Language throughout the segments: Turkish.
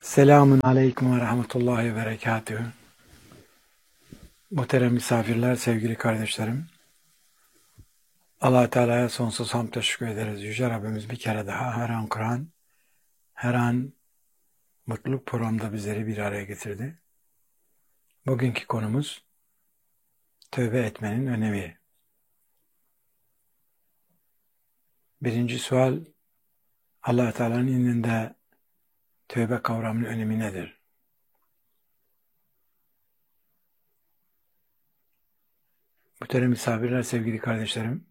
Selamun aleyküm ve rahmetullahi ve berekatühü. Muhterem misafirler, sevgili kardeşlerim. Allah-u Teala'ya sonsuz hamd teşekkür ederiz. Yüce Rabbimiz bir kere daha her an Kur'an, her an mutluluk programda bizleri bir araya getirdi. Bugünkü konumuz tövbe etmenin önemi. Birinci sual, Allah-u Teala'nın indinde tövbe kavramının önemi nedir? Muhterem misafirler, sevgili kardeşlerim,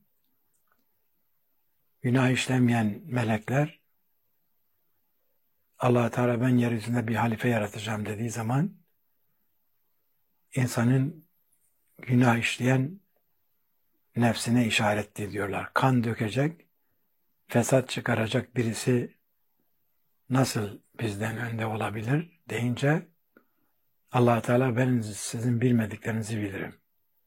günah işlemeyen melekler, Allah-u Teala ben yeryüzünde bir halife yaratacağım dediği zaman insanın günah işleyen nefsine işaret ediyorlar. Kan dökecek, fesat çıkaracak birisi nasıl bizden önde olabilir deyince Allah-u Teala ben sizin bilmediklerinizi bilirim.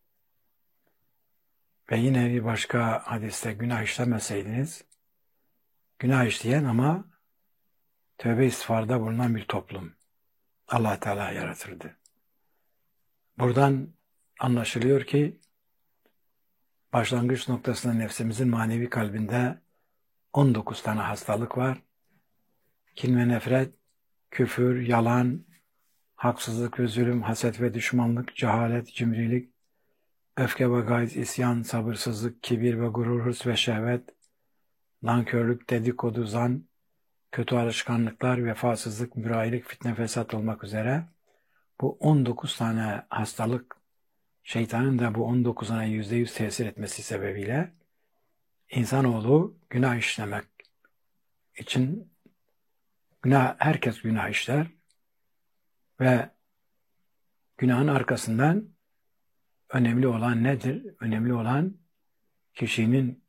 Ve yine bir başka hadiste günah işlemeseydiniz, günah işleyen ama tövbe istiğfarda bulunan bir toplum Allah-u Teala yaratırdı. Buradan anlaşılıyor ki başlangıç noktasında nefsimizin manevi kalbinde 19 tane hastalık var. Kin ve nefret, küfür, yalan, haksızlık ve zulüm, haset ve düşmanlık, cehalet, cimrilik, öfke ve gayz, isyan, sabırsızlık, kibir ve gurur, hırs ve şehvet, nankörlük, dedikodu, zan, kötü alışkanlıklar, vefasızlık, mürayilik, fitne, fesat olmak üzere bu 19 tane hastalık şeytanın da bu 19'una %100 tesir etmesi sebebiyle insanoğlu günah işlemek için herkes günah işler ve günahın arkasından önemli olan nedir? Önemli olan kişinin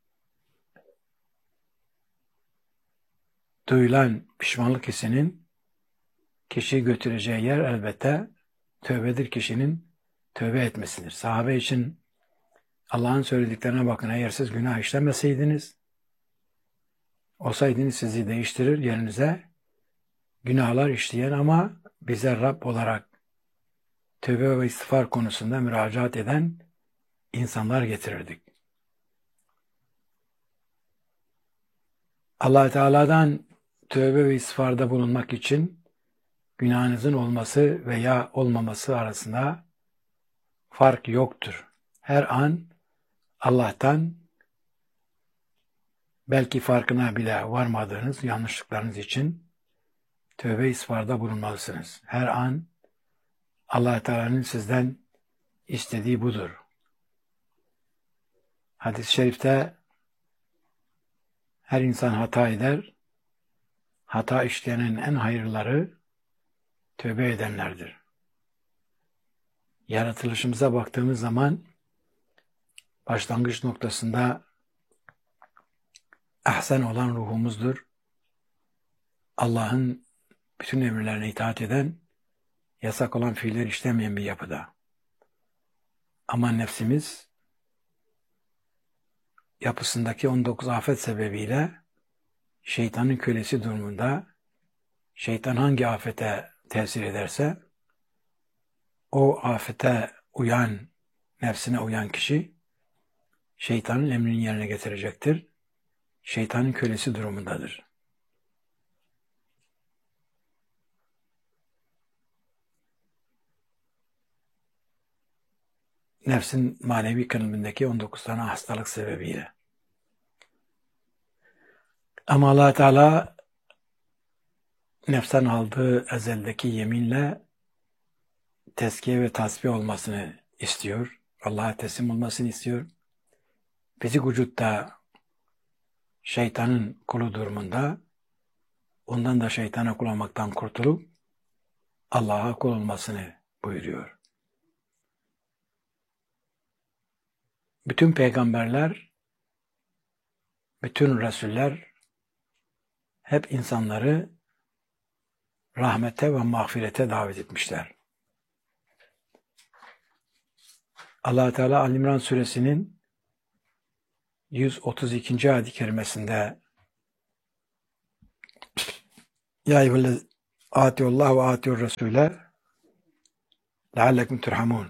duyulan pişmanlık hissinin kişiyi götüreceği yer elbette tövbedir, kişinin tövbe etmesidir. Sahabe için Allah'ın söylediklerine bakın, eğer siz günah işlemeseydiniz, olsaydınız sizi değiştirir, yerinize günahlar işleyen ama bize Rab olarak tövbe ve istiğfar konusunda müracaat eden insanlar getirirdik. Allah Teala'dan tövbe ve istiğfarda bulunmak için günahınızın olması veya olmaması arasında fark yoktur. Her an Allah'tan belki farkına bile varmadığınız yanlışlıklarınız için tövbe istiğfarda bulunmalısınız. Her an Allah Teala'nın sizden istediği budur. Hadis-i şerifte her insan hata eder. Hata işleyenin en hayırlıları tövbe edenlerdir. Yaratılışımıza baktığımız zaman başlangıç noktasında ahsen olan ruhumuzdur. Allah'ın bütün emirlerine itaat eden, yasak olan fiiller işlemeyen bir yapıda. Ama nefsimiz yapısındaki 19 afet sebebiyle şeytanın kölesi durumunda, şeytan hangi afete tesir ederse o afete uyan, nefsine uyan kişi şeytanın emrini yerine getirecektir. Şeytanın kölesi durumundadır. Nefsin manevi kalbindeki 19 tane hastalık sebebiyle. Ama Allah Teala nefsten aldığı ezeldeki yeminle tezkiye ve tasfiye olmasını istiyor. Allah'a teslim olmasını istiyor. Fizik vücutta şeytanın kulu durumunda ondan da şeytana kul olmaktan kurtulup Allah'a kul olmasını buyuruyor. Bütün peygamberler, bütün Resuller hep insanları rahmete ve mağfirete davet etmişler. Allah Teala Ali İmran suresinin 132. ayet-i kerimesinde Ya Atiullah ve atiur Resul'e leallekum turhamun.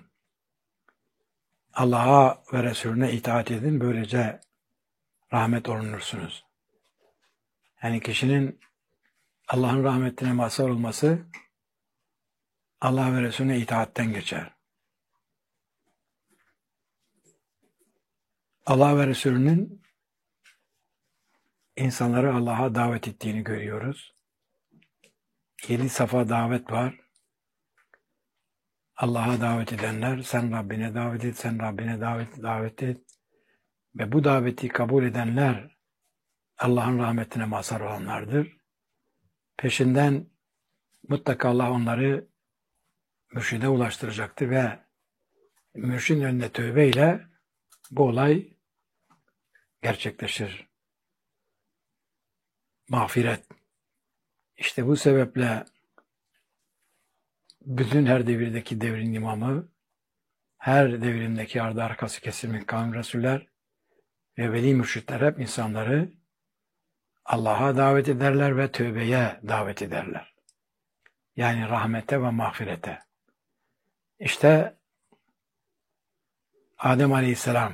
Allah'a ve Resulüne itaat edin, böylece rahmet olunursunuz. Yani kişinin Allah'ın rahmetine mazhar olması Allah ve Resulüne itaatten geçer. Allah ve Resulünün insanları Allah'a davet ettiğini görüyoruz. 7 safa davet var. Allah'a davet edenler, sen Rabbine davet et, sen Rabbine davet et. Ve bu daveti kabul edenler Allah'ın rahmetine mazhar olanlardır. Peşinden mutlaka Allah onları mürşide ulaştıracaktır ve mürşidin önünde tövbeyle bu olay gerçekleşir. Mağfiret. İşte bu sebeple bütün her devirdeki devrin imamı, her devrimdeki ardı arkası kesilmiş kavim Resuller ve veli mürşitler hep insanları Allah'a davet ederler ve tövbeye davet ederler. Yani rahmete ve mağfirete. İşte Adem Aleyhisselam,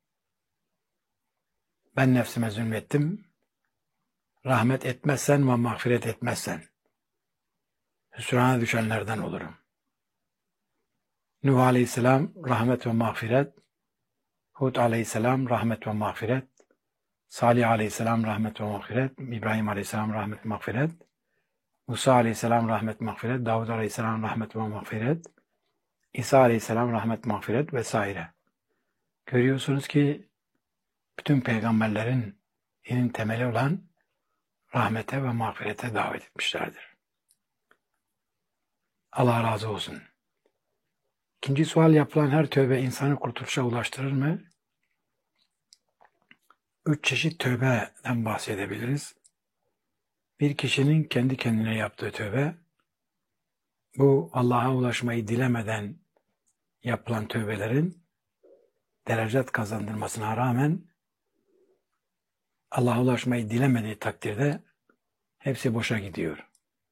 ben nefsime zulmettim, rahmet etmezsen ve mağfiret etmezsen hüsrana düşenlerden olurum. Nuh Aleyhisselam rahmet ve mağfiret, Hud Aleyhisselam rahmet ve mağfiret, Salih Aleyhisselam rahmet ve mağfiret, İbrahim Aleyhisselam rahmet ve mağfiret, Musa Aleyhisselam rahmet ve mağfiret, Davud Aleyhisselam rahmet ve mağfiret, İsa Aleyhisselam rahmet ve mağfiret vesaire. Görüyorsunuz ki bütün peygamberlerin temeli olan rahmete ve mağfirete davet etmişlerdir. Allah razı olsun. İkinci sual, yapılan her tövbe insanı kurtuluşa ulaştırır mı? 3 çeşit tövbeden bahsedebiliriz. Bir kişinin kendi kendine yaptığı tövbe, bu Allah'a ulaşmayı dilemeden yapılan tövbelerin derecat kazandırmasına rağmen Allah'a ulaşmayı dilemediği takdirde hepsi boşa gidiyor.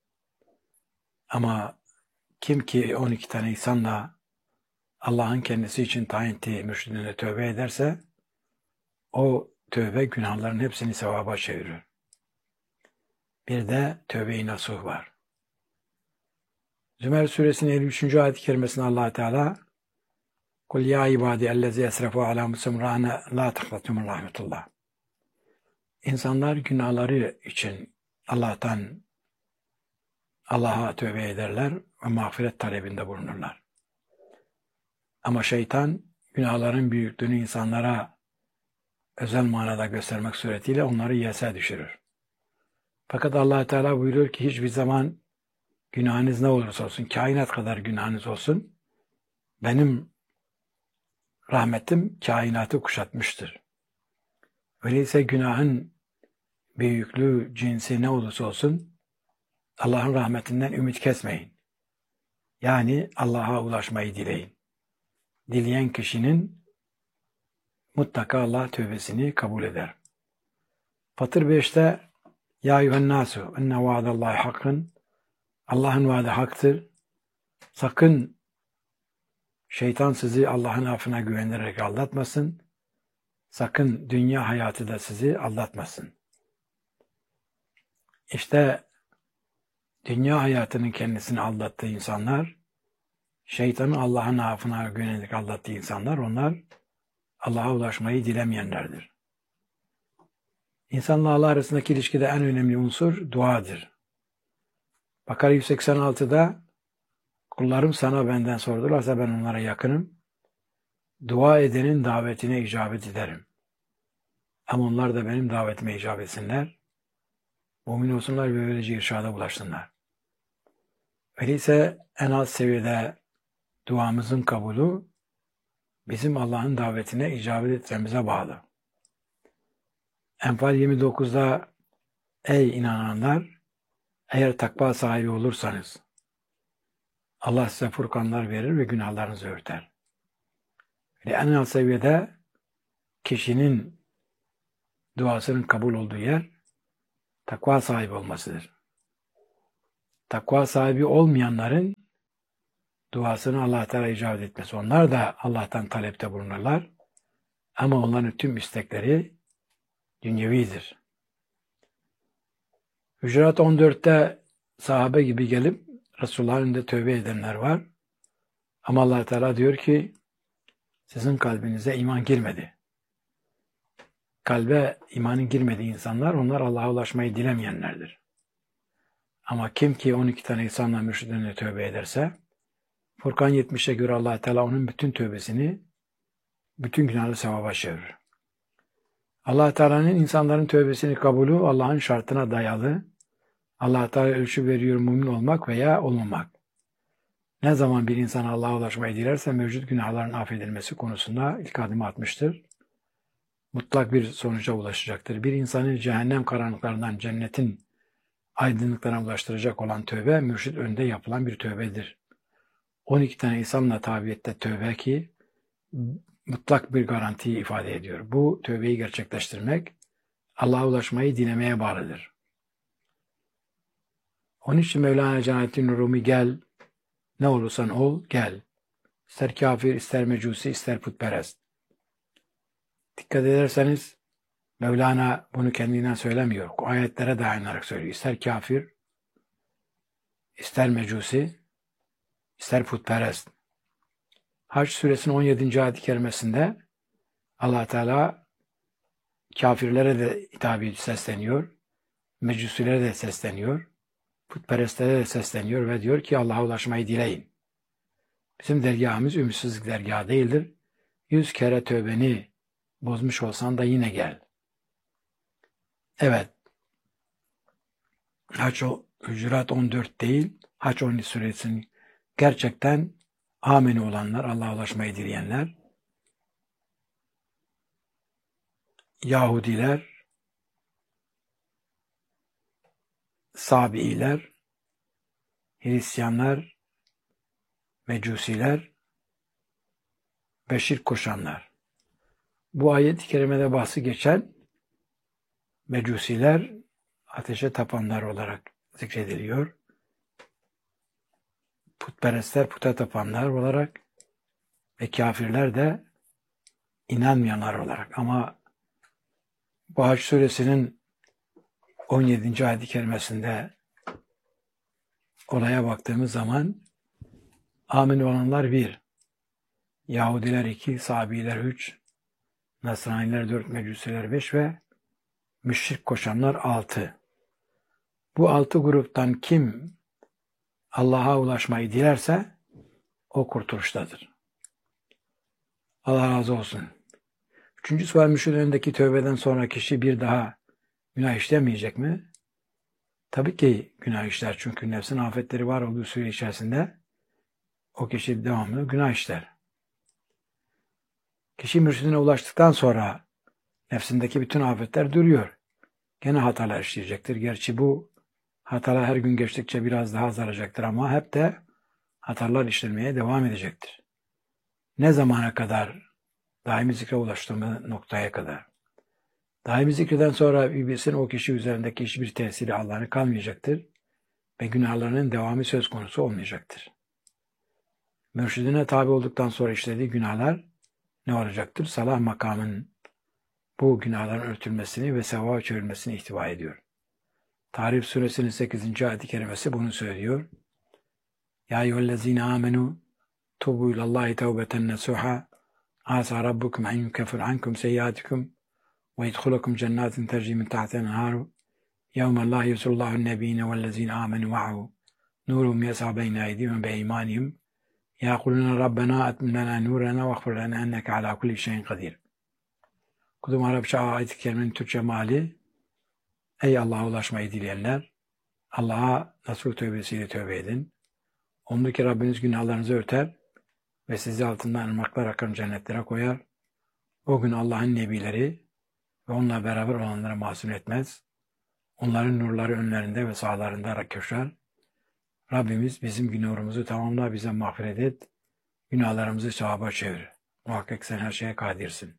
Ama kim ki 12 tane insanla Allah'ın kendisi için tayin ettiği mürşidine tövbe ederse o tövbe günahların hepsini sevaba çeviriyor. Bir de tövbe-i nasuh var. Zümer suresinin 53. ayet-i kerimesinde Allah Teala "Kul ya ibadi ellezî esrefû alâ enfusihim lâ taknatû min rahmetullah." İnsanlar günahları için Allah'a tövbe ederler ve mağfiret talebinde bulunurlar. Ama şeytan günahların büyüklüğünü insanlara özel manada göstermek suretiyle onları yese düşürür. Fakat Allah Teala buyuruyor ki hiçbir zaman günahınız ne olursa olsun, kainat kadar günahınız olsun, benim rahmetim kainatı kuşatmıştır. Öyleyse günahın büyüklüğü, cinsi ne olursa olsun Allah'ın rahmetinden ümit kesmeyin. Yani Allah'a ulaşmayı dileyin. Dileyen kişinin mutlaka Allah tövbesini kabul eder. Fatır 5'te "Ya eyyühennâsû enne vaadallâhi hakkın." Allah'ın vaadi haktır. Sakın şeytan sizi Allah'ın affına güvenerek aldatmasın. Sakın dünya hayatı da sizi aldatmasın. İşte dünya hayatının kendisini aldattığı insanlar, şeytanın Allah'ın affına güvenerek aldattığı insanlar, onlar Allah'a ulaşmayı dilemeyenlerdir. İnsanla Allah arasındaki ilişkide en önemli unsur duadır. Bakara 186'da kullarım sana benden sordularsa ben onlara yakınım. Dua edenin davetine icabet ederim. Ama onlar da benim davetime icabet etsinler. Mümin olsunlar ve böylece irşada ulaşsınlar. Öyleyse en alt seviyede duamızın kabulü bizim Allah'ın davetine icabet etmemize bağlı. Enfal 29'da ey inananlar, eğer takva sahibi olursanız Allah size furkanlar verir ve günahlarınızı örter. Ve en alt seviyede kişinin duasının kabul olduğu yer takva sahibi olmasıdır. takva sahibi olmayanların duasını Allah Teala icabet etmez. Onlar da Allah'tan talepte bulunurlar. Ama onların tüm istekleri dünyevidir. Hücurat 14'te sahabe gibi gelip Resulullah'ın önünde tövbe edenler var. Ama Allah Teala diyor ki sizin kalbinize iman girmedi. Kalbe imanın girmediği insanlar, onlar Allah'a ulaşmayı dilemeyenlerdir. Ama kim ki 12 tane insanla mürşidin önüne tövbe ederse, Furkan 70'e göre Allah Teala onun bütün tövbesini, bütün günahlı sevaba çevirir. Allah Teala'nın insanların tövbesini kabulü Allah'ın şartına dayalı. Allah Teala ölçü veriyor mümin olmak veya olmamak. Ne zaman bir insan Allah'a ulaşmayı dilerse mevcut günahların affedilmesi konusunda ilk adımı atmıştır. Mutlak bir sonuca ulaşacaktır. Bir insanı cehennem karanlıklarından cennetin aydınlıklarına ulaştıracak olan tövbe, mürşid önünde yapılan bir tövbedir. 12 tane insanla tabiyette tövbe ki mutlak bir garantiyi ifade ediyor. Bu tövbeyi gerçekleştirmek Allah'a ulaşmayı dilemeye bağlıdır. Onun için Mevlana Celaleddin Rumi gel, ne olursan ol, gel. İster kafir, ister mecusi, ister putperest. Dikkat ederseniz Mevlana bunu kendinden söylemiyor. O ayetlere dayanarak söylüyor. İster kafir, ister mecusi, ister putperest. Hac suresinin 17. ayet-i kerimesinde Allah Teala kafirlere de hitap sesleniyor, mecusilere de sesleniyor, putperestlere de sesleniyor ve diyor ki Allah'a ulaşmayı dileyin. Bizim dergahımız ümitsizlik dergahı değildir. 100 kere tövbeni bozmuş olsan da yine gel. Evet. Hücurat 14 değil, Hac 12 suresinin gerçekten ameni olanlar, Allah'a ulaşmayı dileyenler, Yahudiler, Sabiiler, Hristiyanlar, Mecusiler ve şirk koşanlar. Bu ayet-i kerimede bahsi geçen Mecusiler ateşe tapanlar olarak zikrediliyor. Putperestler puta tapanlar olarak ve kafirler de inanmayanlar olarak. Ama bu Hac suresinin 17. ayet-i kerimesinde olaya baktığımız zaman amin olanlar 1, Yahudiler 2, Sabiiler 3, Nasraniler 4, Mecusiler 5 ve müşrik koşanlar 6. Bu 6 gruptan kim Allah'a ulaşmayı dilerse o kurtuluştadır. Allah razı olsun. 3. sual mürşidin önündeki tövbeden sonra kişi bir daha günah işlemeyecek mi? Tabii ki günah işler. Çünkü nefsin afetleri var olduğu süre içerisinde o kişi devamlı günah işler. Kişi mürşidine ulaştıktan sonra nefsindeki bütün afetler duruyor. Gene hatalar işleyecektir. Gerçi bu hatalar her gün geçtikçe biraz daha azalacaktır ama hep de hatalar işlemeye devam edecektir. Ne zamana kadar? Daimi zikre ulaştığımız noktaya kadar. Daimi zikreden sonra bilsin o kişi üzerindeki hiçbir tesiri Allah'ın kalmayacaktır ve günahlarının devamı söz konusu olmayacaktır. Mürşidine tabi olduktan sonra işlediği günahlar ne olacaktır? Salah makamının bu günahların örtülmesini ve sevaba çevrilmesini ihtiva ediyor. Tarif suresinin 8. ayet-i kerimesi bunu söylüyor. Ya eyyühellezine amenu tubu ilallahi tevbeten nesuha asa rabbukum en yukeffir ankum seyyatikum ve yedhulukum cennetin tecri min tahtiha enharu yevme la yusullahu nebiyine vellezine amenu ma'hu nurum yes'a beyne eydihim ve imanihim yaquluna rabbena atmim lana nurana ve gfir lana enneke ala kulli şeyin kadir. Kudum Arapça ayet-i kerimenin Türkçe meali: Ey Allah'a ulaşmayı dileyenler, Allah'a nasuh tövbesiyle tövbe edin. Umdu Rabbiniz günahlarınızı örter ve sizi altından ırmaklar akan cennetlere koyar. O gün Allah'ın nebileri ve onunla beraber olanları mahzun etmez. Onların nurları önlerinde ve sağlarında köşer. Rabbimiz bizim günahımızı tamamla, bize mağfiret et. Günahlarımızı sevaba çevir. Muhakkak sen her şeye kadirsin.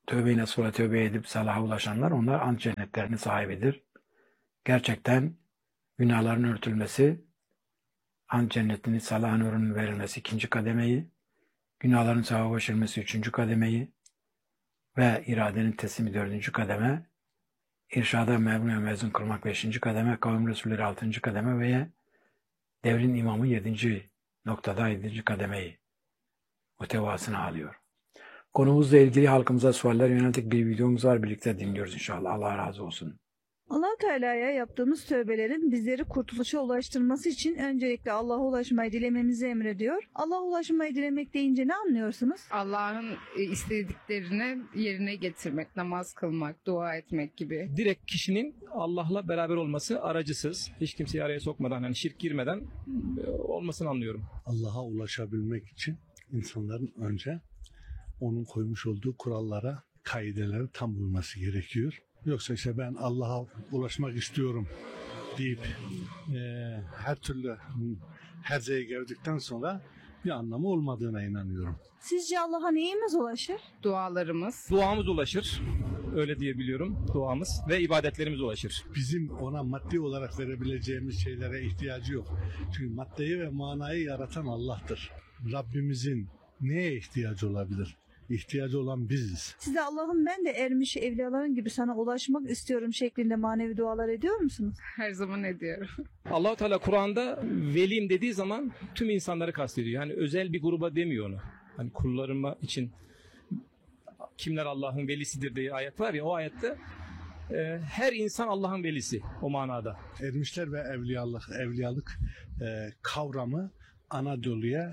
tövbe-i nasuha tövbe edip salaha ulaşanlar onlar an cennetlerinin sahibidir. Gerçekten günahların örtülmesi, an cennetinin salah nurunun verilmesi ikinci kademeyi, günahların sevaba başarılması üçüncü kademeyi ve iradenin teslimi dördüncü kademe, irşada memnun ve mezun kılmak beşinci kademe, kavim resulleri altıncı kademe ve devrin imamı yedinci noktada yedinci kademeyi muhtevasını alıyor. Konumuzla ilgili halkımıza sualler yönelik bir videomuz var. Birlikte dinliyoruz inşallah. Allah razı olsun. Allah Teala'ya yaptığımız tövbelerin bizleri kurtuluşa ulaştırması için öncelikle Allah'a ulaşmayı dilememizi emrediyor. Allah'a ulaşmayı dilemek deyince ne anlıyorsunuz? Allah'ın istediklerini yerine getirmek, namaz kılmak, dua etmek gibi. Direkt kişinin Allah'la beraber olması, aracısız, hiç kimseyi araya sokmadan, yani şirk girmeden olmasını anlıyorum. Allah'a ulaşabilmek için insanların önce onun koymuş olduğu kurallara, kaidelere tam uyması gerekiyor. Yoksa işte ben Allah'a ulaşmak istiyorum deyip her türlü herzeye geldikten sonra bir anlamı olmadığına inanıyorum. Sizce Allah'a neyimiz ulaşır? Dualarımız. Duamız ulaşır, öyle diyebiliyorum, duamız ve ibadetlerimiz ulaşır. Bizim ona maddi olarak verebileceğimiz şeylere ihtiyacı yok. Çünkü maddeyi ve manayı yaratan Allah'tır. Rabbimizin neye ihtiyacı olabilir? İhtiyacı olan biziz. Size Allah'ım ben de ermiş evliyaların gibi sana ulaşmak istiyorum şeklinde manevi dualar ediyor musunuz? Her zaman ediyorum. Allah-u Teala Kur'an'da velim dediği zaman tüm insanları kastediyor. Yani özel bir gruba demiyor onu. Hani kullarıma için kimler Allah'ın velisidir diye ayet var ya, o ayette her insan Allah'ın velisi o manada. Ermişler ve evliyalık kavramı Anadolu'ya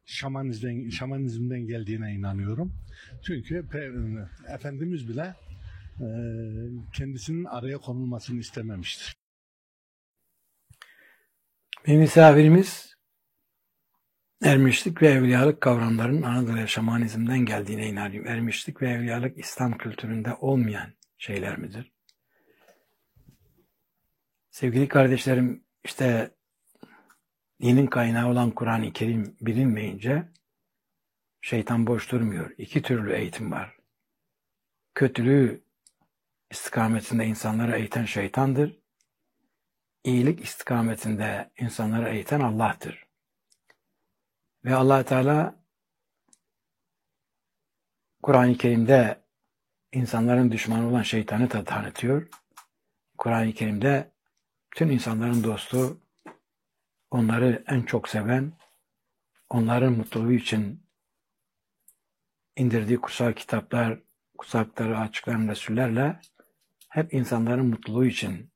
şamanizmden geldiğine inanıyorum. Çünkü Efendimiz bile kendisinin araya konulmasını istememiştir. Bir misafirimiz ermişlik ve evliyalık kavramlarının Anadolu'ya şamanizmden geldiğine inanıyorum. Ermişlik ve evliyalık İslam kültüründe olmayan şeyler midir? Sevgili kardeşlerim, işte dinin kaynağı olan Kur'an-ı Kerim bilinmeyince şeytan boş durmuyor. İki türlü eğitim var. Kötülüğü istikametinde insanları eğiten şeytandır. İyilik istikametinde insanları eğiten Allah'tır. Ve Allah Teala Kur'an-ı Kerim'de insanların düşmanı olan şeytanı da tanıtıyor. Kur'an-ı Kerim'de bütün insanların dostu, onları en çok seven, onların mutluluğu için indirdiği kutsal kitaplar, kutsakları açıklayan Resullerle hep insanların mutluluğu için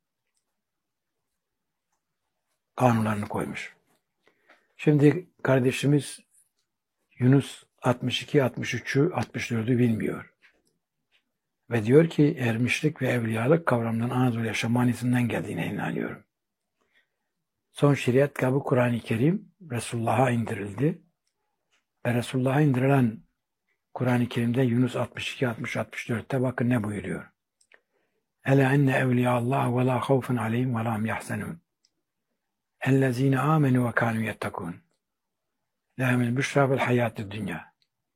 kanunlarını koymuş. Şimdi kardeşimiz Yunus 62, 63'ü, 64'ü bilmiyor. Ve diyor ki ermişlik ve evliyalık kavramının Anadolu'ya şamanizmden geldiğine inanıyorum. Son şeriat kitabı Kur'an-ı Kerim Resulullah'a indirildi. Ve Resulullah'a indirilen Kur'an-ı Kerim'de Yunus 62, 60, 64'te bakın ne buyuruyor. Ela enne evliyallah ve la havfun aleyhim ve la hum yahzenun. Ellezine amenu ve kanu yettekun. Lehumul büşra vel hayatid dünya.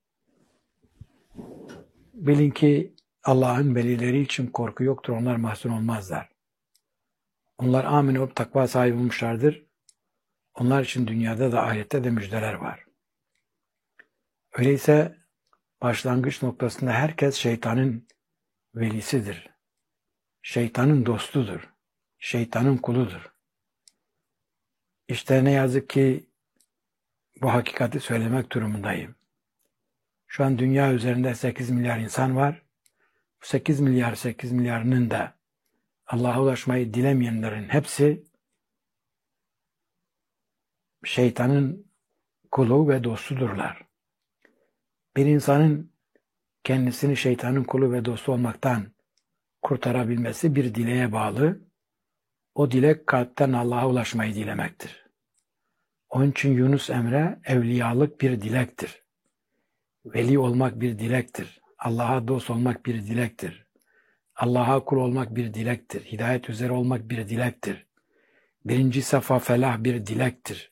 Bilin ki Allah'ın velileri için korku yoktur. Onlar mahzun olmazlar. Onlar amin olup takva sahibi olmuşlardır. Onlar için dünyada da ahirette de müjdeler var. Öyleyse başlangıç noktasında herkes şeytanın velisidir. Şeytanın dostudur. Şeytanın kuludur. İşte ne yazık ki bu hakikati söylemek durumundayım. Şu an dünya üzerinde 8 milyar insan var. Bu 8 milyarının da Allah'a ulaşmayı dilemeyenlerin hepsi şeytanın kulu ve dostudurlar. Bir insanın kendisini şeytanın kulu ve dostu olmaktan kurtarabilmesi bir dileğe bağlı. O dilek kalpten Allah'a ulaşmayı dilemektir. Onun için Yunus Emre evliyalık bir dilektir. Veli olmak bir dilektir. Allah'a dost olmak bir dilektir. Allah'a kul olmak bir dilektir. Hidayet üzere olmak bir dilektir. Birinci safa felah bir dilektir.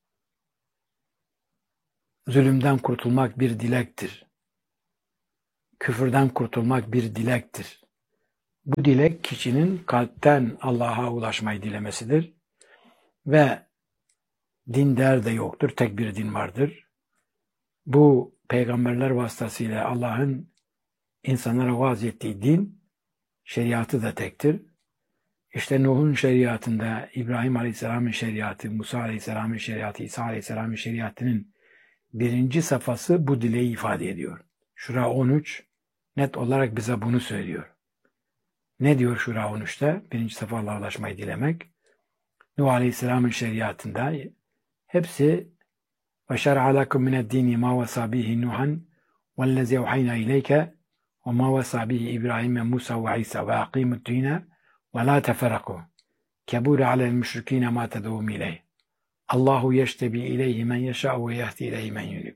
Zulümden kurtulmak bir dilektir. küfürden kurtulmak bir dilektir. Bu dilek kişinin kalpten Allah'a ulaşmayı dilemesidir. Ve din der de yoktur, tek bir din vardır. Bu peygamberler vasıtasıyla Allah'ın insanlara vaaz ettiği din, şeriatı da tektir. İşte Nuh'un şeriatında, İbrahim Aleyhisselam'ın şeriatı, Musa Aleyhisselam'ın şeriatı, İsa Aleyhisselam'ın şeriatının birinci safhası bu dileği ifade ediyor. Şura 13 net olarak bize bunu söylüyor. Ne diyor Şura 13'te? Birinci safha Allah'a ulaşmayı dilemek. Nuh Aleyhisselam'ın şeriatında hepsi وَشَرْعَ لَكُمْ مِنَ الدِّينِ مَا وَصَى بِهِ نُوحًا وَالَّذِي أَوْحَيْنَا إِلَيْكَ وَمَا وَصَى بِهِ إِبْرَاهِيمَ مُوسَى وَعِيسَى وَأَقِيمُوا الدِّينَ وَلَا تَفَرَّقُوا كَبُرَ عَلَى الْمُشْرِكِينَ مَا تَدْعُوهُمْ إِلَيْهِ اللّٰهُ يَجْتَبِي إِلَيْهِ مَنْ يَشَاءُ وَيَهْدِي إِلَيْهِ مَنْ يُنِيبُ.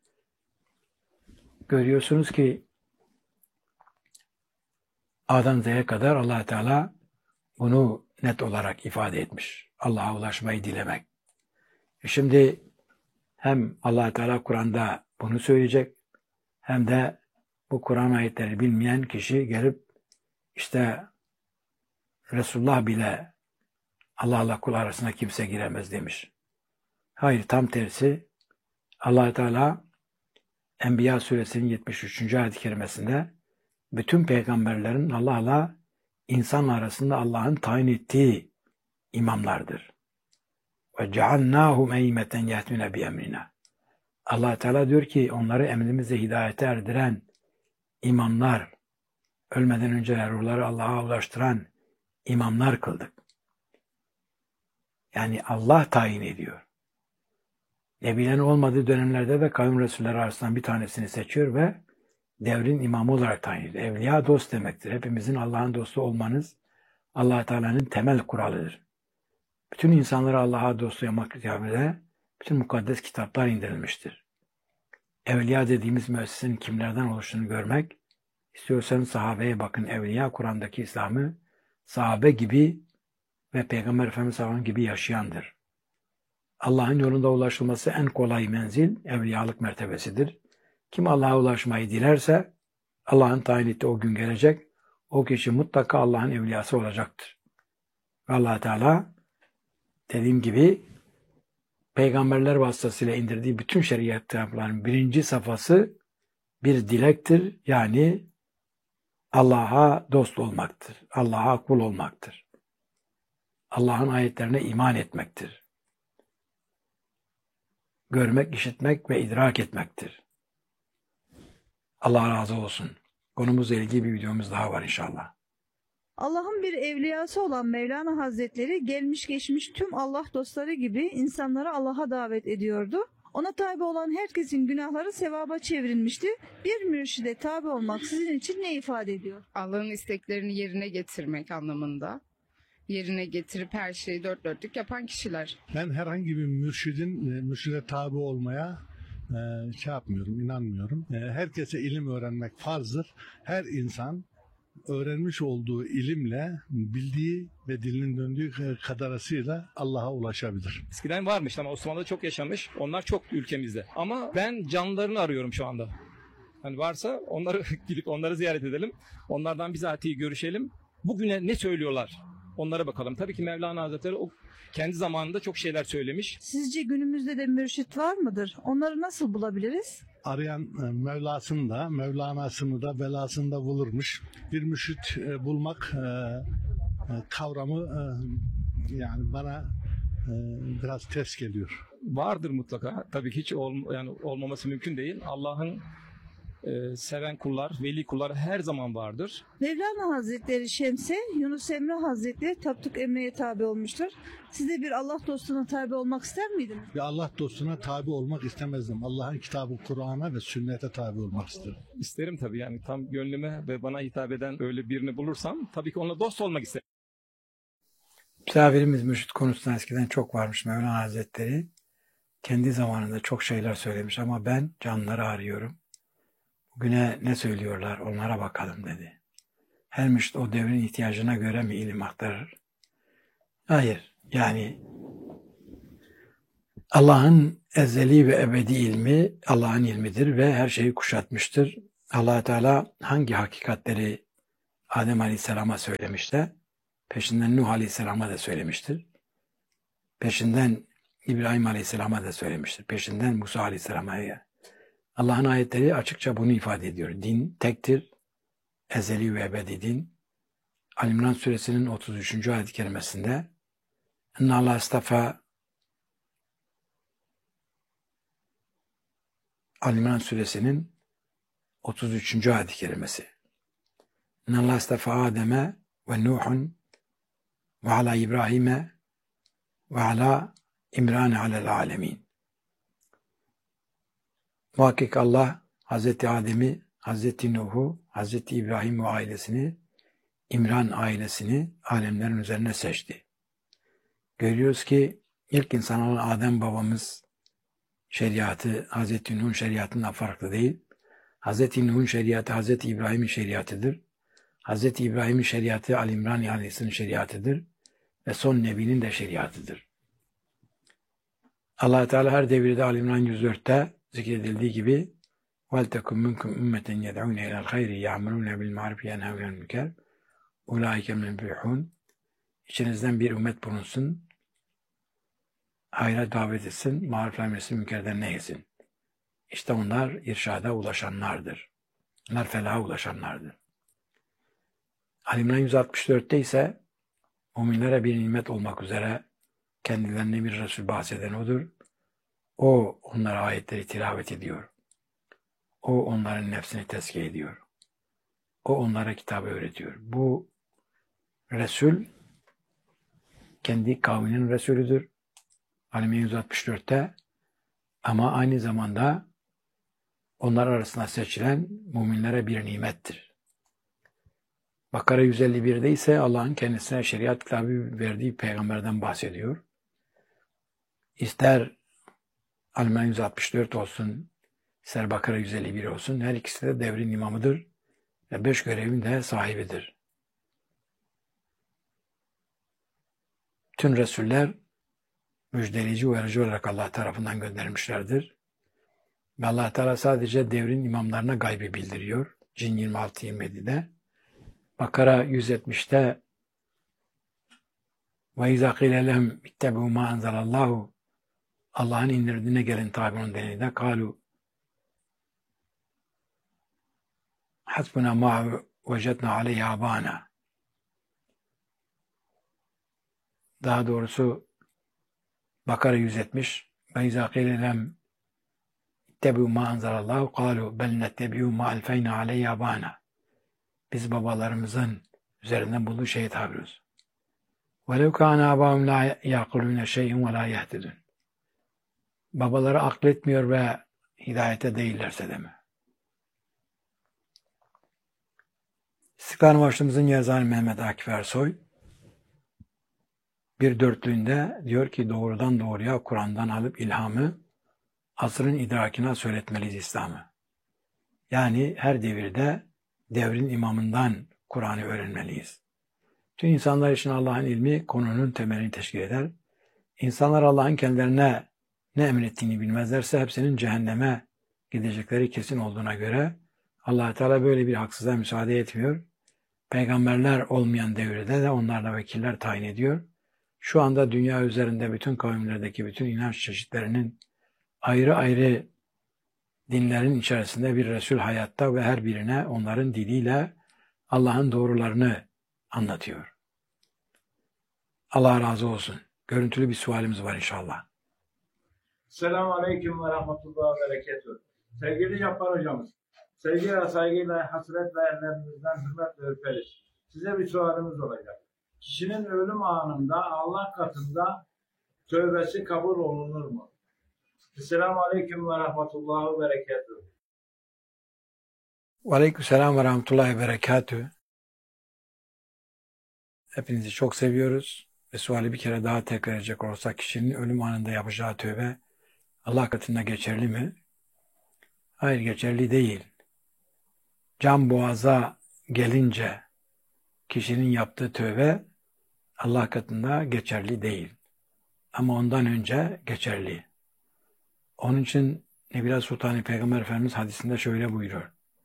Görüyorsunuz ki A'dan Z'ye kadar Allah Teala bunu net olarak ifade etmiş. Allah'a ulaşmayı dilemek. Şimdi hem Allah Teala Kur'an'da bunu söyleyecek, hem de bu Kur'an ayetleri bilmeyen kişi gelip işte Resulullah bile Allah'la kul arasına kimse giremez demiş. Hayır, tam tersi. Allah Teala Enbiya suresinin 73. ayet-i kerimesinde bütün peygamberlerin Allah'la insan arasında Allah'ın tayin ettiği imamlardır. وَجَعَلْنَاهُمْ اَيْمَةً يَهْدُونَ بِاَمْرِنَا. Allah Teala diyor ki onları emrimizle hidayete erdiren imamlar, ölmeden önce ruhları Allah'a ulaştıran imamlar kıldık. Yani Allah tayin ediyor. Nebilerin olmadığı dönemlerde de kavim Resulleri arasından bir tanesini seçiyor ve devrin imamı olarak tayin ediyor. Evliya dost demektir. Hepimizin Allah'ın dostu olmanız Allah Teala'nın temel kuralıdır. Bütün insanları Allah'a dost yapmak icabıyla bütün mukaddes kitaplar indirilmiştir. Evliya dediğimiz müessesenin kimlerden oluştuğunu görmek, istiyorsanız sahabeye bakın. Evliya Kur'an'daki İslam'ı sahabe gibi ve Peygamber Efendimiz sallallahu gibi yaşayandır. Allah'ın yolunda ulaşılması en kolay menzil evliyalık mertebesidir. Kim Allah'a ulaşmayı dilerse Allah'ın tayin ettiği o gün gelecek. O kişi mutlaka Allah'ın evliyası olacaktır. Allah Teala dediğim gibi peygamberler vasıtasıyla indirdiği bütün şeriat kitaplarının birinci safhası bir dilektir. Yani Allah'a dost olmaktır. Allah'a kul olmaktır. Allah'ın ayetlerine iman etmektir. Görmek, işitmek ve idrak etmektir. Allah razı olsun. Konumuzla ilgili bir videomuz daha var inşallah. Allah'ın bir evliyası olan Mevlana Hazretleri gelmiş geçmiş tüm Allah dostları gibi insanları Allah'a davet ediyordu. Ona tabi olan herkesin günahları sevaba çevrilmişti. Bir mürşide tabi olmak sizin için ne ifade ediyor? Allah'ın isteklerini yerine getirmek anlamında. Yerine getirip her şeyi dört dörtlük yapan kişiler. Ben herhangi bir mürşide tabi olmaya inanmıyorum. Herkese ilim öğrenmek farzdır. Her insan öğrenmiş olduğu ilimle bildiği ve dilinin döndüğü kadarıyla Allah'a ulaşabilir. Eskiden varmış ama Osmanlı'da çok yaşanmış. Onlar çok ülkemizde. Ama ben canlarını arıyorum şu anda. Hani varsa onları gidip onları ziyaret edelim. Onlardan bizatihi görüşelim. Bugüne ne söylüyorlar? Onlara bakalım. Tabii ki Mevlana Hazretleri o kendi zamanında çok şeyler söylemiş. Sizce günümüzde de mürşit var mıdır? Onları nasıl bulabiliriz? Arayan Mevlasını da, Mevlana'sını da, belasını da bulurmuş. Bir mürşit bulmak kavramı yani bana biraz ters geliyor. Vardır mutlaka. Tabii ki hiç olmaması mümkün değil. Allah'ın seven kullar, veli kullar her zaman vardır. Mevlana Hazretleri Şems'e, Yunus Emre Hazretleri Tapduk Emre'ye tabi olmuştur. Siz de bir Allah dostuna tabi olmak ister miydiniz? Bir Allah dostuna tabi olmak istemezdim. Allah'ın kitabı Kur'an'a ve sünnete tabi olmak isterim. İsterim tabii, yani tam gönlüme ve bana hitap eden öyle birini bulursam tabii ki onunla dost olmak isterim. Misafirimiz mürşit konusunda eskiden çok varmış Mevlana Hazretleri. Kendi zamanında çok şeyler söylemiş ama ben canları arıyorum. Bugüne ne söylüyorlar onlara bakalım dedi. Her mürşit o devrin ihtiyacına göre mi ilim aktarır? Hayır. Yani Allah'ın ezeli ve ebedi ilmi Allah'ın ilmidir ve her şeyi kuşatmıştır. Allah Teala hangi hakikatleri Adem Aleyhisselam'a söylemişse peşinden Nuh Aleyhisselam'a da söylemiştir. Peşinden İbrahim Aleyhisselam'a da söylemiştir. Peşinden Musa Aleyhisselam'a. Allah'ın ayetleri açıkça bunu ifade ediyor. Din tektir. Ezeli ve ebedi din. Ali-İmran suresinin 33. ayet-i kerimesinde İnna Allah istafa Ali-İmran suresinin 33. ayet-i kerimesi. İnna Allah istafa Adem'e ve Nuh'un ve ala İbrahim'e ve ala İmran alel alemin. Muhakkak Allah Hazreti Adem'i, Hazreti Nuh'u, Hazreti İbrahim ve ailesini, İmran ailesini alemlerin üzerine seçti. Görüyoruz ki ilk insan olan Adem babamız şeriatı Hazreti Nuh'un şeriatından farklı değil. Hazreti Nuh'un şeriatı Hazreti İbrahim'in şeriatıdır. Hazreti İbrahim'in şeriatı Ali İmran ailesinin şeriatıdır. Ve son Nebi'nin de şeriatıdır. Allah Teala her devirde Ali İmran 104'te zikredildiği gibi وَلْتَكُمْ مِنْكُمْ اُمَّةً يَدْعُونَ اِلَى الْخَيْرِ يَعْمُرُونَ بِالْمَعْرُفِ يَنْهَوْنَ الْمُنكَرِ اُولَٰئِكَ مُفْلِحُونَ. İçinizden bir ümmet bulunsun, hayra davet etsin, maruf emretsin, münkerden nehyesin. İşte onlar irşada ulaşanlardır. Onlar felaha ulaşanlardır. Ali İmran 164'te ise müminlere bir nimet olmak üzere kendilerine bir Resul bahseden odur. O onlara ayetleri tilavet ediyor. O onların nefsini tezkiye ediyor. O onlara kitabı öğretiyor. Bu Resul kendi kavminin Resulüdür. Ali 164'te ama aynı zamanda onlar arasında seçilen müminlere bir nimettir. Bakara 151'de ise Allah'ın kendisine şeriat kitabı verdiği peygamberden bahsediyor. İster Ali 164 olsun, ister Bakara 151 olsun, her ikisi de devrin imamıdır ve 5 görevin de sahibidir. Tüm Resuller müjdeleyici uyarıcı olarak Allah tarafından gönderilmişlerdir. Ve Allah Teala sadece devrin imamlarına gaybı bildiriyor. Cin 26-27'de. Bakara 170'te وَاِذَا قِيلَ لَهُمْ اِتَّبُوا مَا اَنْزَلَ اللّٰهُ Allah'ın indirdiğine gelin tabi onun denilde. قَالُوا حَسْبُنَا مَا وَجَدْنَا عَلَيْهِ آبَانَا. Daha doğrusu Bakara 170 وَاِذَا قِيلَ لَهُمْ اتَّبُوا مَا أَنْزَلَ اللّٰهُ قَالُوا بَلْ نَتَّبِعُوا مَا أَلْفَيْنَا عَلَيْهِ آبَانَا. Biz babalarımızın üzerinden bulduğu şeyi tabiyoruz. وَلَوْ كَانَ آبَاهُمْ لَا يَعْقِلُونَ شَيْءٍ وَلَا يَهْتَدُونَ. Babaları akletmiyor ve hidayete değillerse de mi? İstiklal Marşımızın yazarı Mehmet Akif Ersoy bir dörtlüğünde diyor ki doğrudan doğruya Kur'an'dan alıp ilhamı asrın idrakine söyletmeliyiz İslam'ı. Yani her devirde devrin imamından Kur'an'ı öğrenmeliyiz. Tüm insanlar için Allah'ın ilmi konunun temelini teşkil eder. İnsanlar Allah'ın kendilerine ne emrettiğini bilmezlerse hepsinin cehenneme gidecekleri kesin olduğuna göre Allah Teala böyle bir haksızlığa müsaade etmiyor. Peygamberler olmayan devirde de onlarla vekiller tayin ediyor. Şu anda dünya üzerinde bütün kavimlerdeki bütün inanç çeşitlerinin ayrı ayrı dinlerin içerisinde bir Resul hayatta ve her birine onların diliyle Allah'ın doğrularını anlatıyor. Allah razı olsun. Görüntülü bir sualimiz var inşallah. Selamun Aleyküm ve Rahmetullah ve Berekatuhu. Sevgili Cabbar Hocamız, sevgi ve saygıyla, hasretle ellerinizden hürmetle öperiz. Size bir sualimiz olacak. Kişinin ölüm anında Allah katında tövbesi kabul olunur mu? Selamun Aleyküm ve Rahmetullah ve Berekatuhu. Ve Aleykümselam ve Rahmetullahi ve Berekatuhu. Hepinizi çok seviyoruz. Ve suali bir kere daha tekrar edecek olursak kişinin ölüm anında yapacağı tövbe Allah katında geçerli mi? Hayır, geçerli değil. Can boğaza gelince kişinin yaptığı tövbe Allah katında geçerli değil. Ama ondan önce geçerli. Onun için Nebila Sultan-ı Peygamber Efendimiz hadisinde şöyle buyuruyor.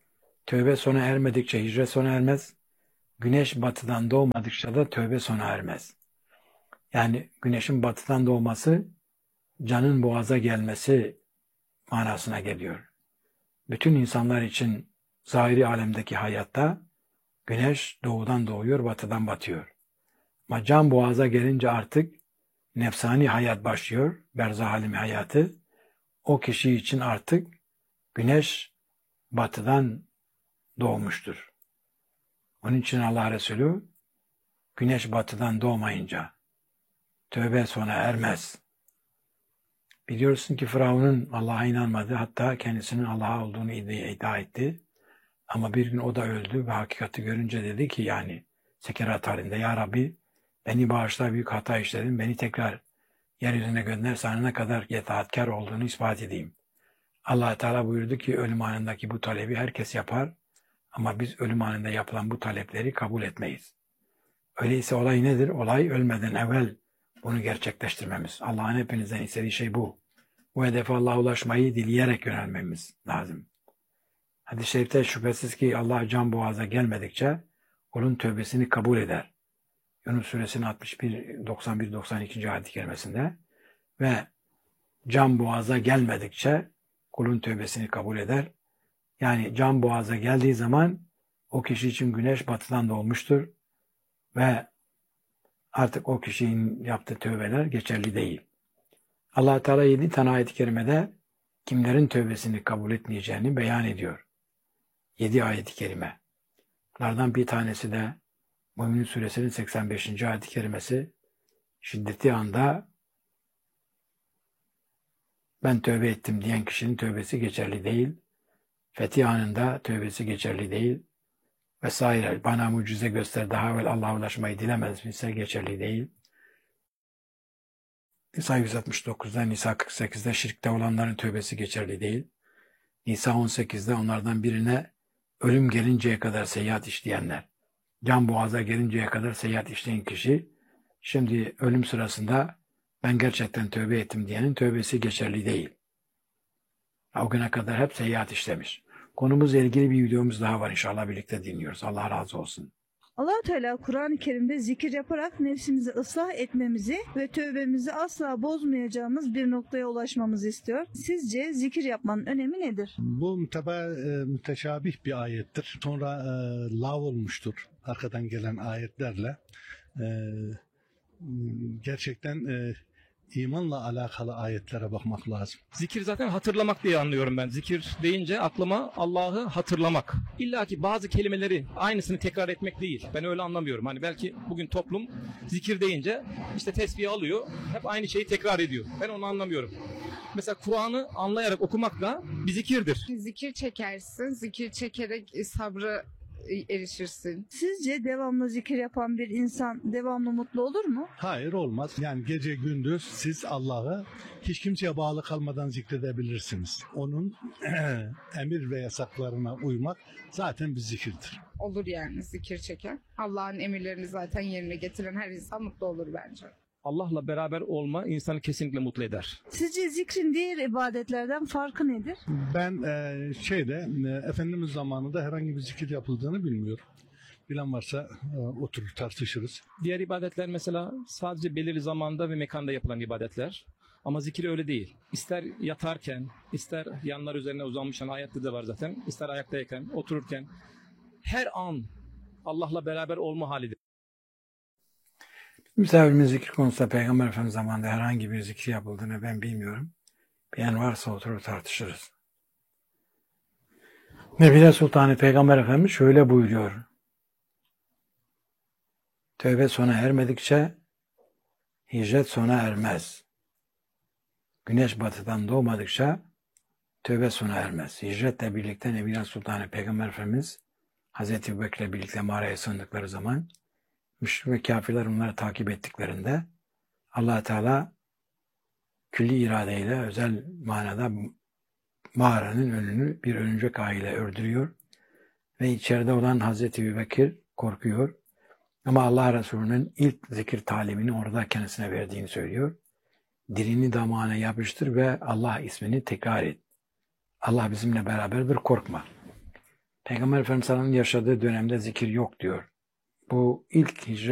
Tövbe sona ermedikçe hicret sona ermez. Güneş batıdan doğmadıkça da tövbe sona ermez. Yani güneşin batıdan doğması canın boğaza gelmesi manasına geliyor. Bütün insanlar için zahiri alemdeki hayatta güneş doğudan doğuyor, batıdan batıyor. Ama can boğaza gelince artık nefsani hayat başlıyor, berzah alemi hayatı. O kişi için artık güneş batıdan doğmuştur. Onun için Allah Resulü güneş batıdan doğmayınca tövbe sona ermez. Biliyorsun ki Firavun'un Allah'a inanmadı, hatta kendisinin Allah olduğunu iddia etti. Ama bir gün o da öldü ve hakikati görünce dedi ki yani sekerat halinde, ya Rabbi beni bağışla, büyük hata işledim, beni tekrar yeryüzüne gönder, sana ne kadar itaatkar olduğunu ispat edeyim. Allah Teala buyurdu ki ölüm anındaki bu talebi herkes yapar ama biz ölüm anında yapılan bu talepleri kabul etmeyiz. Öyleyse olay nedir? Olay ölmeden evvel bunu gerçekleştirmemiz. Allah'ın hepinizden istediği şey bu. Bu hedefe Allah'a ulaşmayı dileyerek yönelmemiz lazım. Hadis-i şerifte şüphesiz ki Allah can boğaza gelmedikçe kulun tövbesini kabul eder. Yunus suresinin 61, 91, 92. ayet-i kerimesinde ve can boğaza gelmedikçe kulun tövbesini kabul eder. Yani can boğaza geldiği zaman o kişi için güneş batıdan doğmuştur ve artık o kişinin yaptığı tövbeler geçerli değil. Allah Teala 7 tane ayet-i kerimede kimlerin tövbesini kabul etmeyeceğini beyan ediyor. 7 ayet-i kerime. Bunlardan bir tanesi de Mümin Suresinin 85. ayet-i kerimesi, şiddeti anda ben tövbe ettim diyen kişinin tövbesi geçerli değil. Fetih anında tövbesi geçerli değil. Vesaire. Bana mucize göster, daha evvel Allah'a ulaşmayı dilemez ise geçerli değil. Nisa 169'da, Nisa 48'de şirkte olanların tövbesi geçerli değil. Nisa 18'de onlardan birine ölüm gelinceye kadar seyahat işleyenler, can boğaza gelinceye kadar seyahat işleyen kişi, şimdi ölüm sırasında ben gerçekten tövbe ettim diyenin tövbesi geçerli değil. O güne kadar hep seyahat işlemiş. Konumuzla ilgili bir videomuz daha var, inşallah birlikte dinliyoruz. Allah razı olsun. Allah-u Teala Kur'an-ı Kerim'de zikir yaparak nefsimizi ıslah etmemizi ve tövbemizi asla bozmayacağımız bir noktaya ulaşmamızı istiyor. Sizce zikir yapmanın önemi nedir? Bu müteşabih bir ayettir. Sonra lav olmuştur arkadan gelen ayetlerle. Gerçekten imanla alakalı ayetlere bakmak lazım. Zikir zaten hatırlamak diye anlıyorum ben. Zikir deyince aklıma Allah'ı hatırlamak. İlla ki bazı kelimeleri aynısını tekrar etmek değil. Ben öyle anlamıyorum. Hani belki bugün toplum zikir deyince işte tesbih alıyor, hep aynı şeyi tekrar ediyor. Ben onu anlamıyorum. Mesela Kur'an'ı anlayarak okumak da bir zikirdir. Zikir çekersin, zikir çekerek sabrı erişirsin. Sizce devamlı zikir yapan bir insan devamlı mutlu olur mu? Hayır, olmaz. Yani gece gündüz siz Allah'ı hiç kimseye bağlı kalmadan zikredebilirsiniz. Onun emir ve yasaklarına uymak zaten bir zikirdir. Olur yani zikir çeken. Allah'ın emirlerini zaten yerine getiren her insan mutlu olur bence. Allah'la beraber olma insanı kesinlikle mutlu eder. Sizce zikrin diğer ibadetlerden farkı nedir? Ben Efendimiz zamanında herhangi bir zikir yapıldığını bilmiyorum. Bilen varsa oturur tartışırız. Diğer ibadetler mesela sadece belirli zamanda ve mekanda yapılan ibadetler. Ama zikir öyle değil. İster yatarken, ister yanlar üzerine uzanmışken, ayette de var zaten, ister ayaktayken, otururken, her an Allah'la beraber olma halidir. Misafirimin zikir konusunda Peygamber Efendimiz zamanında herhangi bir zikir yapıldığını ben bilmiyorum. Bilen varsa oturup tartışırız. Nebile Sultanı Peygamber Efendimiz şöyle buyuruyor. Tövbe sona ermedikçe hicret sona ermez. Güneş batıdan doğmadıkça tövbe sona ermez. Hicretle birlikte Nebile Sultanı Peygamber Efendimiz Hazreti Ebubekir'le birlikte mağaraya sığındıkları zaman müşrik ve kafirler onları takip ettiklerinde Allah Teala külli iradeyle özel manada mağaranın önünü bir örümcek ağıyla ördürüyor ve içeride olan Hazreti Ebubekir korkuyor. Ama Allah Resulü'nün ilk zikir talimini orada kendisine verdiğini söylüyor. Dilini damağına yapıştır ve Allah ismini tekrar et. Allah bizimle beraberdir, korkma. Peygamber Efendimiz sallallahu aleyhi ve sellem'in yaşadığı dönemde zikir yok diyor. Bu ilk hicret